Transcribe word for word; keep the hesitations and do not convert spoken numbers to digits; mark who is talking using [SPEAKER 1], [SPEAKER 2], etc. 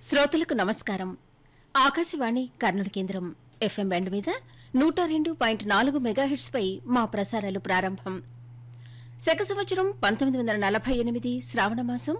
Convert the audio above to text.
[SPEAKER 1] శ్రోతలకు నమస్కారం. ఆకాశవాణి కర్నూలు కేంద్రం ఎఫ్ఎం బ్యాండ్ మీద నూట రెండు పాయింట్ నాలుగు మెగాహెట్స్ పై మా ప్రసారాలు ప్రారంభం. శక సంవత్సరం పంతొమ్మిది వందల నలభై ఎనిమిది శ్రావణ మాసం